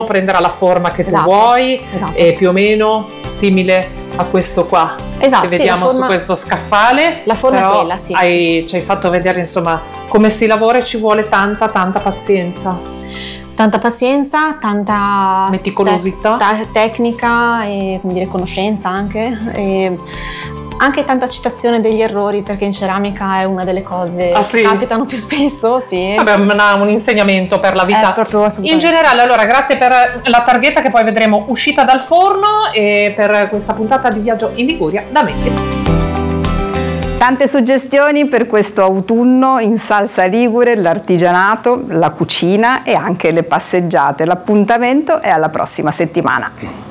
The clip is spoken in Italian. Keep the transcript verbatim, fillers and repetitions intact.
prenderà la forma che tu Esatto, vuoi, esatto. e più o meno simile a questo qua Esatto, che sì, vediamo la forma- su questo scaffale. la forma è però quella, sì, hai, ci hai fatto vedere insomma come si lavora e ci vuole tanta tanta pazienza, Tanta pazienza, tanta meticolosità. te- ta- tecnica e, come dire, conoscenza anche, e anche tanta accettazione degli errori, perché in ceramica è una delle cose Ah, sì? che capitano più spesso, sì. Vabbè, una- un insegnamento per la vita È proprio in assolutamente. generale. Allora, grazie per la targhetta che poi vedremo uscita dal forno, e per questa puntata di Viaggio in Liguria da me. Tante suggestioni per questo autunno in salsa ligure, l'artigianato, la cucina e anche le passeggiate. L'appuntamento è alla prossima settimana.